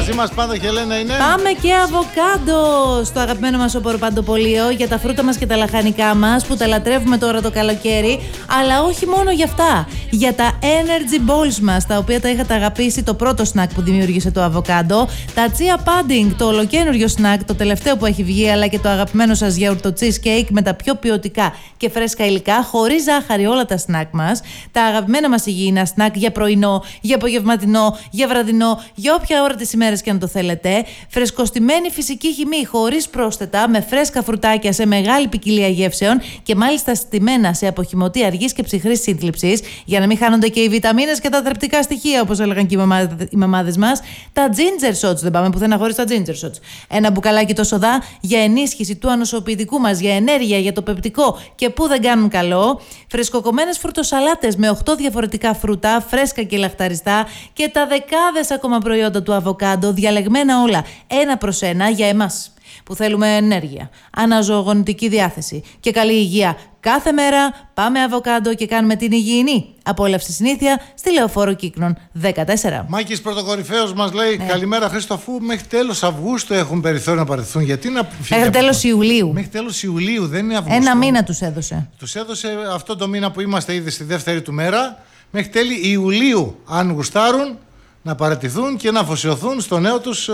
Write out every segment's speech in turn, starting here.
Μαζί μας πάντα και Ελένα είναι. Πάμε και αβοκάντο στο αγαπημένο μας οποροπαντοπωλείο για τα φρούτα μας και τα λαχανικά μας που τα λατρεύουμε τώρα το καλοκαίρι. Αλλά όχι μόνο για αυτά. Για τα energy balls μας, τα οποία τα είχατε αγαπήσει, το πρώτο σνακ που δημιούργησε το αβοκάντο. Τα chia pudding, το ολοκένουργιο σνακ, το τελευταίο που έχει βγει, αλλά και το αγαπημένο σας γιαουρτο cheesecake με τα πιο ποιοτικά και φρέσκα υλικά, χωρίς ζάχαρη όλα τα σνακ μας. Τα αγαπημένα μας υγιεινά σνακ για πρωινό, για απογευματινό, για βραδινό, για όποια ώρα της ημέρας και αν το θέλετε. Φρεσκοστημένη φυσική χυμή, χωρίς πρόσθετα, με φρέσκα φρουτάκια σε μεγάλη ποικιλία γεύσεων και μάλιστα στημένα σε αποχυμωτή αργής και ψυχρής σύνθλιψης, για να μην χάνονται και οι βιταμίνες και τα θρεπτικά στοιχεία, όπως έλεγαν και οι μαμάδες μας. Τα ginger shots, δεν πάμε πουθενά χωρίς τα ginger shots. Ένα μπουκαλάκι το σοδά για ενίσχυση του ανοσοποιητικού μας, για ενέργεια, για το πεπτικό και που δεν κάνουν καλό. Φρεσκοκομμένες φρουτοσαλάτες με 8 διαφορετικά φρούτα, φρέσκα και λαχταριστά και τα δεκάδες ακόμα προϊόντα του αβοκάντο, διαλεγμένα όλα ένα προς ένα για εμάς που θέλουμε ενέργεια, αναζωογονητική διάθεση και καλή υγεία. Κάθε μέρα πάμε αβοκάντο και κάνουμε την υγιεινή απόλαυση συνήθεια στη Λεωφόρο Κύκνων 14. Μάκης Πρωτοκορυφαίος μας λέει καλημέρα Χρήστο, αφού μέχρι τέλος Αυγούστου έχουν περιθώριο να παραιτηθούν. Γιατί να φύγει? Μέχρι τέλος Ιουλίου. Μέχρι τέλος Ιουλίου, δεν είναι Αυγούστου. Ένα μήνα τους έδωσε. Τους έδωσε αυτό το μήνα που είμαστε ήδη στη δεύτερη του μέρα. Μέχρι τέλη Ιουλίου, αν γουστάρουν, να παραιτηθούν και να αφοσιωθούν στο νέο τους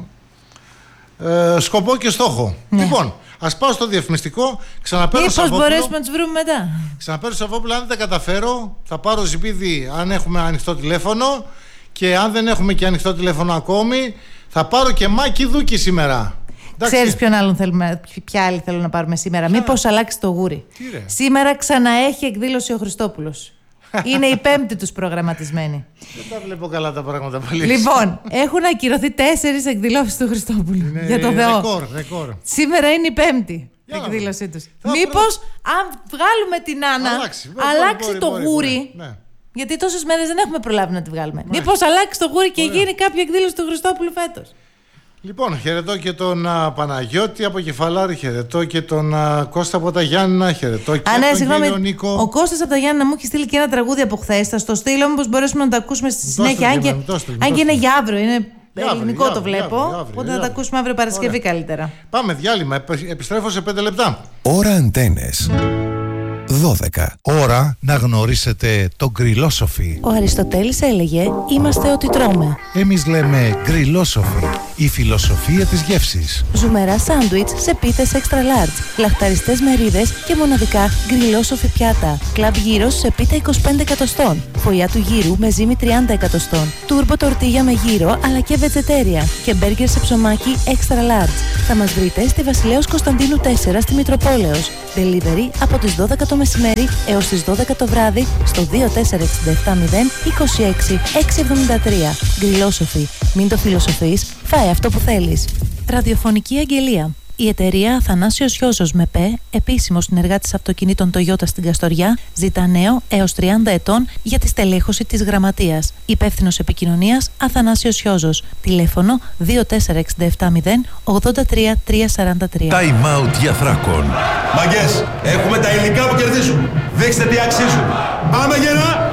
σκοπό και στόχο. Ναι. Λοιπόν, ας πάω στο διαφημιστικό. Ξαναπαίρνω Σαββόπουλο. Μήπως μπορέσουμε να τους βρούμε μετά. Ξαναπαίρνω Σαββόπουλο. Αν δεν τα καταφέρω, θα πάρω Ζιπίδη αν έχουμε ανοιχτό τηλέφωνο. Και αν δεν έχουμε και ανοιχτό τηλέφωνο ακόμη, θα πάρω και Μάκη Δούκη σήμερα. Ξέρεις ποιον άλλον θέλουμε, ποια άλλη θέλω να πάρουμε σήμερα? Μήπως αλλάξει το γούρι? Σήμερα ξαναέχει εκδήλωση ο Χριστόπουλος. Είναι η πέμπτη τους προγραμματισμένη. Δεν τα βλέπω καλά τα πράγματα πάλι. Λοιπόν, έχουν ακυρωθεί 4 εκδηλώσεις του Χριστόπουλου. Για το Θεό. Ρεκόρ. Σήμερα είναι η πέμπτη εκδήλωσή τους. Μήπως αν βγάλουμε την Άννα, αλλάξει το γούρι. Ναι. Γιατί τόσες μέρες δεν έχουμε προλάβει να τη βγάλουμε. Μήπως αλλάξει το γούρι και γίνει κάποια εκδήλωση του Χριστόπουλου φέτος. Λοιπόν, χαιρετώ και τον Παναγιώτη από Κεφαλάρη, χαιρετώ και τον Κώστα από τα Γιάννηνα, χαιρετώ και τον κύριο Νίκο. Ο Κώστας από τα Γιάννηνα μου έχει στείλει και ένα τραγούδι από χθες. Θα στο στείλω, μήπως μπορέσουμε να το ακούσουμε στη συνέχεια. Αν και είναι για αύριο, είναι ελληνικό το βλέπω. Οπότε θα το ακούσουμε αύριο Παρασκευή καλύτερα. Πάμε διάλειμμα, επιστρέφω σε 5 λεπτά. Ώρα Αντένες 12. Ώρα να γνωρίσετε το γκριλόσοφι. Ο Αριστοτέλης έλεγε «Είμαστε ό,τι τρώμε». Εμείς λέμε γκριλόσοφι, η φιλοσοφία της γεύσης. Ζουμερά σάντουιτς σε πίτες extra large, λαχταριστές μερίδες και μοναδικά γκριλόσοφι πιάτα. Κλαμπ γύρος σε πίτα 25 εκατοστών. Φωλιά του γύρου με ζύμη 30 εκατοστών. Τούρμπο τορτίγια με γύρο αλλά και βετζετέρια. Και μπέργκερ σε ψωμάκι extra large. Θα μας βρείτε στη Βασιλέως Κωνσταντίνου 4 στη Μητροπόλεως. Delivery από τις 12 το μεσημέρι έως τις 12 το βράδυ στο 24670 26 673. Γκριλόσοφι. Μην το φιλοσοφείς, φάε αυτό που θέλεις. Ραδιοφωνική αγγελία. Η εταιρεία Αθανάσιος Χιόζος με ΠΕ, επίσημος συνεργάτης αυτοκινήτων Toyota στην Καστοριά, ζητά νέο έως 30 ετών για τη στελέχωση της γραμματείας. Υπεύθυνος επικοινωνίας Αθανάσιος Χιόζος. Τηλέφωνο 24670 83 343. Time out για Θράκων. Μαγκές, έχουμε τα υλικά που κερδίζουν. Δείξτε τι αξίζουν. Πάμε γερά!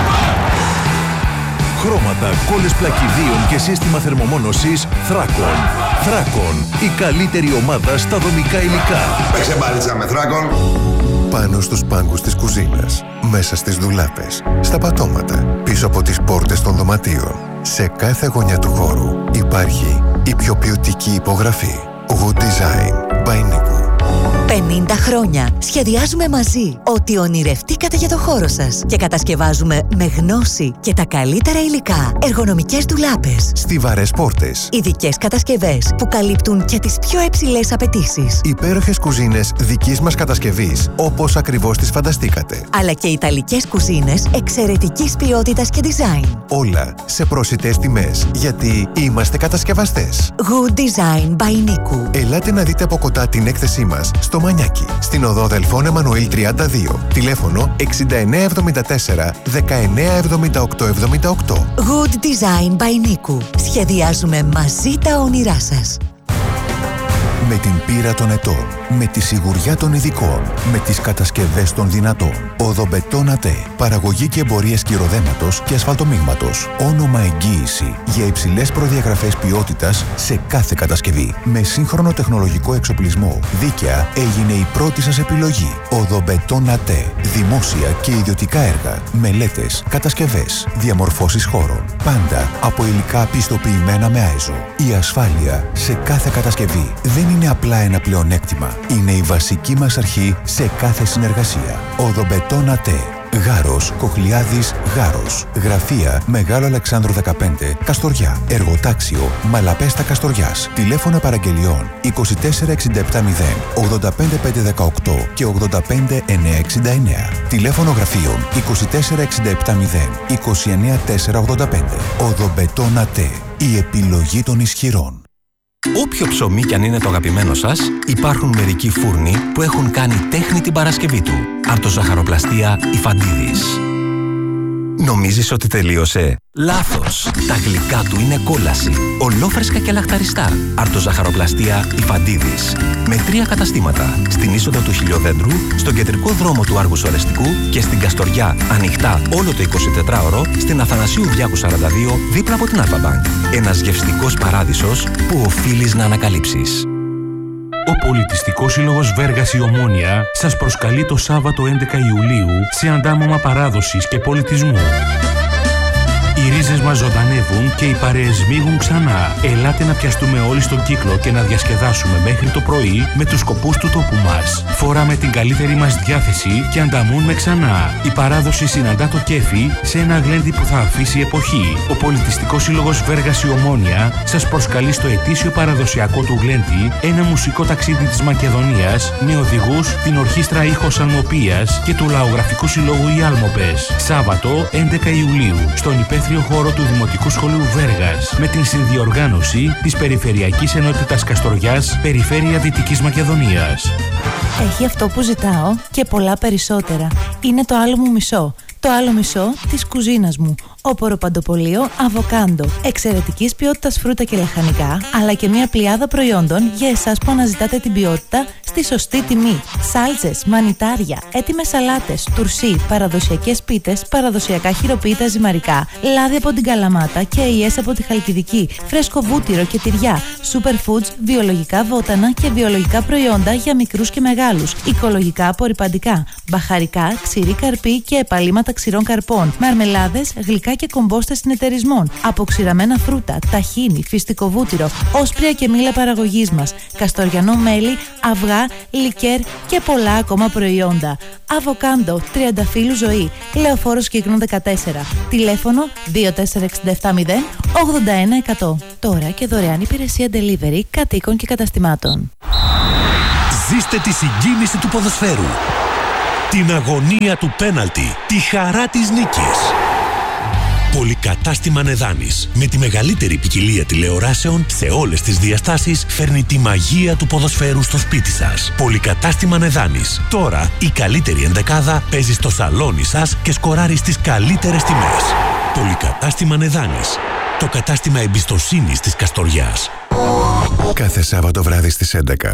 Χρώματα, κόλλες πλακιδίων και σύστημα θερμομόνωσης Θράκων. Θράκων, η καλύτερη ομάδα στα δομικά υλικά. Παίξε μπάλιτσα με Θράκων. Πάνω στους πάγκους της κουζίνας, μέσα στις ντουλάπες, στα πατώματα, πίσω από τις πόρτες των δωματίων. Σε κάθε γωνιά του χώρου υπάρχει η πιο ποιοτική υπογραφή. Good Design by Nico. 50 χρόνια σχεδιάζουμε μαζί ό,τι ονειρευτήκατε για το χώρο σας και κατασκευάζουμε με γνώση και τα καλύτερα υλικά εργονομικές ντουλάπες, στιβαρές πόρτες, ειδικές κατασκευές που καλύπτουν και τις πιο υψηλές απαιτήσεις, υπέροχες κουζίνες δικής μας κατασκευής όπως ακριβώς τις φανταστήκατε, αλλά και ιταλικές κουζίνες εξαιρετικής ποιότητας και design. Όλα σε προσιτές τιμές, γιατί είμαστε κατασκευαστές. Good Design by Nico. Ελάτε να δείτε από κοντά την έκθεσή μας στο Μανιάκι, στην οδό Δελφών Εμμανουήλ 32, τηλέφωνο 6974 197878. Good Design by Nico. Σχεδιάζουμε μαζί τα όνειρά σας. Με την πείρα των ετών, με τη σιγουριά των ειδικών, με τις κατασκευές των δυνατών. Οδομπετόν ΑΤΕ. Παραγωγή και εμπορίες κυροδέματος και ασφαλτομίγματος. Όνομα εγγύηση για υψηλές προδιαγραφές ποιότητας σε κάθε κατασκευή. Με σύγχρονο τεχνολογικό εξοπλισμό. Δίκαια έγινε η πρώτη σας επιλογή. Οδομπετόν ΑΤΕ. Δημόσια και ιδιωτικά έργα. Μελέτες, κατασκευές, διαμορφώσεις χώρων. Πάντα από υλικά πιστοποιημένα με άιζο. Η ασφάλεια σε κάθε κατασκευή δεν είναι απλά ένα πλεονέκτημα. Είναι η βασική μας αρχή σε κάθε συνεργασία. Οδομπετόν ΑΤΕ. Γάρος, Κοχλιάδης, Γάρος. Γραφεία Μεγάλο Αλεξάνδρου 15, Καστοριά. Εργοτάξιο Μαλαπέστα Καστοριάς. Τηλέφωνα παραγγελιών 24670 85518 και 85969. Τηλέφωνο γραφείων 24670 29485. Οδομπετόν ΑΤΕ. Η επιλογή των ισχυρών. Όποιο ψωμί κι αν είναι το αγαπημένο σας, υπάρχουν μερικοί φούρνοι που έχουν κάνει τέχνη την Παρασκευή του. Αρτοζαχαροπλαστεία Ιφαντίδης. Νομίζεις ότι τελείωσε? Λάθος! Τα γλυκά του είναι κόλαση. Ολόφρεσκα και λαχταριστά. Αρτοζαχαροπλαστεία Ιφαντίδης. Με 3 καταστήματα. Στην είσοδο του Χιλιοδέντρου, στον κεντρικό δρόμο του Άργους Ορεστικού και στην Καστοριά, ανοιχτά όλο το 24ωρο, στην Αθανασίου Διάκου 42, δίπλα από την Αλφα-Μπανκ. Ένας γευστικός παράδεισος που οφείλεις να ανακαλύψεις. Ο Πολιτιστικός Σύλλογος Βέργας η Ομόνοια σας προσκαλεί το Σάββατο 11 Ιουλίου σε αντάμωμα παράδοσης και πολιτισμού. Οι ρίζες μας ζωντανεύουν και οι παρέες μίγουν ξανά. Ελάτε να πιαστούμε όλοι στον κύκλο και να διασκεδάσουμε μέχρι το πρωί με τους σκοπούς του τόπου μας. Φοράμε την καλύτερη μας διάθεση και ανταμούμε ξανά. Η παράδοση συναντά το κέφι σε ένα γλέντι που θα αφήσει εποχή. Ο Πολιτιστικός Σύλλογος Βέργας η Ομόνοια σας προσκαλεί στο ετήσιο παραδοσιακό του γλέντι ένα μουσικό ταξίδι της Μακεδονίας με οδηγούς την Ορχήστρα Ήχος Αλμοπίας και του Λαογραφικού Συλλόγου Οι Άλμοπες. Σάββατο 11 Ιουλίου στον υπαίθριο χώρο του Δημοτικού Σχολείου Βέργας με την συνδιοργάνωση της Περιφερειακής Ενότητας Καστοριάς, Περιφέρεια Δυτικής Μακεδονίας. Έχει αυτό που ζητάω και πολλά περισσότερα. Είναι το άλλο μου μισό. Το άλλο μισό της κουζίνας μου. Όπορο παντοπολείο Αβοκάντο. Εξαιρετικής ποιότητας φρούτα και λαχανικά, αλλά και μια πλειάδα προϊόντων για εσάς που αναζητάτε την ποιότητα στη σωστή τιμή. Σάλτσες, μανιτάρια, έτοιμες σαλάτες, τουρσί, παραδοσιακές πίτες, παραδοσιακά χειροποίητα ζυμαρικά, λάδι από την Καλαμάτα και αειές από τη Χαλκιδική, φρέσκο βούτυρο και τυριά, superfoods, βιολογικά βότανα και βιολογικά προϊόντα για μικρούς και μεγάλους, οικολογικά απορρυπαντικά, μπαχαρικά, ξηρή καρπή και επαλήματα ξηρών καρπών, μαρμελάδες, γλυκά και κομπόστες συνεταιρισμών, αποξηραμένα φρούτα, ταχίνι, φυστικό βούτυρο, όσπρια και μήλα παραγωγής μας, καστοριανό μέλι, αυγά, λικέρ και πολλά ακόμα προϊόντα. Αβοκάντο, Τριανταφύλου Ζωή, Λεωφόρος Κύκνου 14, τηλέφωνο 24670 81100. Τώρα και δωρεάν υπηρεσία delivery κατοίκων και καταστημάτων. Ζήστε τη συγκίνηση του ποδοσφαίρου, την αγωνία του πέναλτι, τη χαρά της νίκης. Πολυκατάστημα Νεδάνης, με τη μεγαλύτερη ποικιλία τηλεοράσεων σε όλες τις διαστάσεις, φέρνει τη μαγεία του ποδοσφαίρου στο σπίτι σας. Πολυκατάστημα Νεδάνης. Τώρα η καλύτερη ενδεκάδα παίζει στο σαλόνι σας και σκοράρει στις καλύτερες τιμές. Πολυκατάστημα Νεδάνης. Το κατάστημα εμπιστοσύνης της Καστοριάς. Κάθε Σάββατο βράδυ στις 11.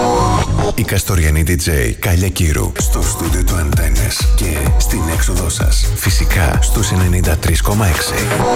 Η Καστοριανή DJ Κάλια Κύρου στο στούντιο του Αντένες και στην έξοδό σας. Φυσικά στους 93,6.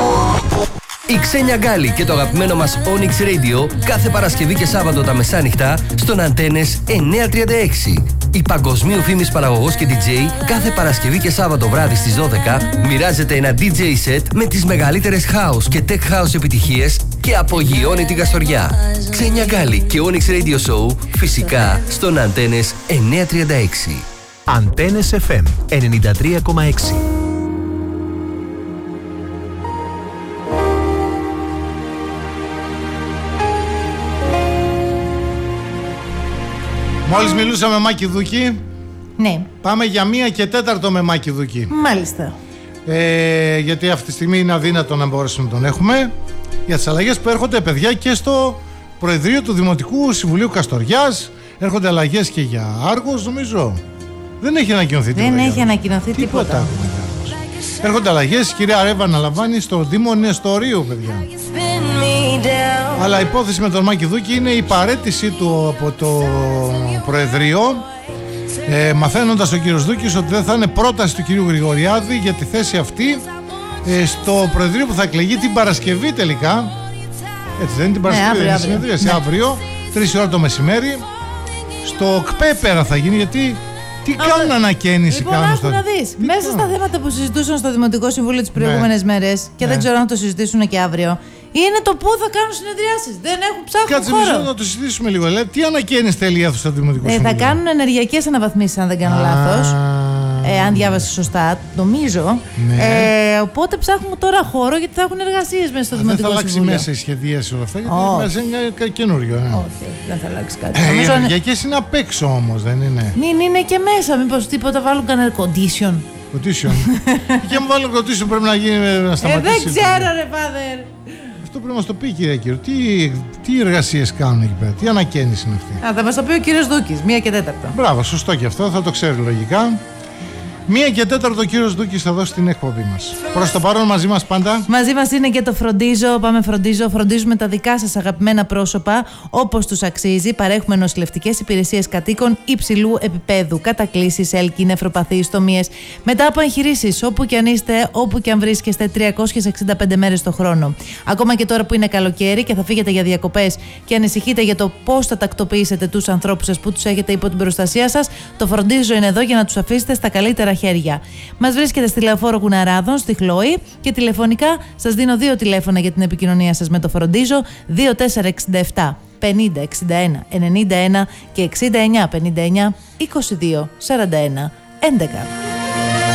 Η Ξένια Γκάλη και το αγαπημένο μας Onyx Radio κάθε Παρασκευή και Σάββατο τα μεσάνυχτα στον Αντένες 936. Η παγκοσμίου φήμης παραγωγός και DJ κάθε Παρασκευή και Σάββατο βράδυ στις 12 μοιράζεται ένα DJ set με τις μεγαλύτερες house και tech house επιτυχίες και απογειώνει την Καστοριά. Ξένια Γκάλη και Onyx Radio Show φυσικά στον Αντένες 936. Αντένες FM 93,6. Μόλις μιλούσαμε με Μάκη Δούκη. Ναι. Πάμε για 1:04 με Μάκη Δούκη. Μάλιστα. Γιατί αυτή τη στιγμή είναι αδύνατο να μπορέσουμε να τον έχουμε. Για τις αλλαγές που έρχονται, παιδιά, και στο Προεδρείο του Δημοτικού Συμβουλίου Καστοριάς. Έρχονται αλλαγές και για Άργος, νομίζω. Δεν έχει ανακοινωθεί τίποτα. Δεν έχει ανακοινωθεί τίποτα. Έρχονται αλλαγές. Η κυρία Ρέβα αναλαμβάνει στο Δήμο Νεστορίου, παιδιά. Αλλά η υπόθεση με τον Μάκη Δούκη είναι η παραίτησή του από το Προεδρείο, μαθαίνοντας ο κύριος Δούκης ότι δεν θα είναι πρόταση του κυρίου Γρηγοριάδη για τη θέση αυτή στο Προεδρείο που θα εκλεγεί την Παρασκευή τελικά. Έτσι δεν είναι την Παρασκευή, είναι συνεδρίαση αύριο, 3 ώρα το μεσημέρι. Στο ΚΠΕ θα γίνει, γιατί τι κάνουν ανακαίνιση. Λοιπόν, άκου να δεις. Μέσα στα θέματα που συζητούσαν στο Δημοτικό Συμβούλιο τις προηγούμενες μέρες, και δεν ξέρω αν το συζητήσουν και αύριο, είναι το πού θα κάνουν συνεδριάσεις. Δεν έχουν ψάχνει χώρο. Κάτσε να το συζητήσουμε λίγο. Τι ανακαίνιση θέλει η αίθουσα του Δημοτικού Συμβουλίου? Θα κάνουν ενεργειακές αναβαθμίσεις, αν δεν κάνω λάθος. Αν διάβασα σωστά, νομίζω. Ναι. Οπότε ψάχνουμε τώρα χώρο, γιατί θα έχουν εργασίες μέσα στο Δημοτικό Συμβούλιο. Δεν θα αλλάξει μέσα η σχεδίαση όλα αυτά, γιατί μέσα είναι καινούριο. Όχι, δεν θα αλλάξει κάτι. Οι ενεργειακές είναι απ' έξω όμως, δεν είναι? Ναι, είναι και μέσα. Μήπως τίποτα βάλουν κανένα air condition. Και μου βάλουν condition, πρέπει να γίνει να σταματήσει. Δεν ξέρω, ρε father. Αυτό πρέπει να μας το πει, κύριε κύριο. Τι εργασίες κάνουν εκεί πέρα, τι ανακαίνιση είναι αυτή? Θα μας το πει ο κύριος Δούκης, 1:04. Μπράβο, σωστό και αυτό, θα το ξέρει λογικά. 1:04 ο κύριος Δούκης θα δώσει την εκπομπή μας. Προς το παρόν μαζί μας πάντα. Μαζί μας είναι και το Φροντίζω. Πάμε Φροντίζω. Φροντίζουμε τα δικά σας αγαπημένα πρόσωπα όπως τους αξίζει. Παρέχουμε νοσηλευτικές υπηρεσίες κατοίκων υψηλού επίπεδου. Κατακλήσεις, έλκη, νεφροπαθείς, τομίες. Μετά από εγχειρήσεις, όπου και αν είστε, όπου και αν βρίσκεστε, 365 μέρες το χρόνο. Ακόμα και τώρα που είναι καλοκαίρι και θα φύγετε για διακοπές και ανησυχείτε για το πώς θα τακτοποιήσετε τους ανθρώπους σας που τους έχετε υπό την προστασία σας, το Φροντίζω είναι εδώ για να τους αφήσετε στα καλύτερα χέρια. Μας βρίσκεται στη Λεωφόρο Γουναράδων, στη Χλόη, και τηλεφωνικά σας δίνω 2 τηλέφωνα για την επικοινωνία σας με το Φροντίζω: 2467 50 61 91 και 69 59 22 41 11.